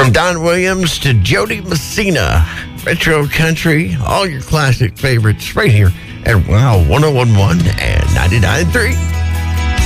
From Don Williams to Jody Messina, retro country, all your classic favorites right here at Wow 101.1 and 99.3.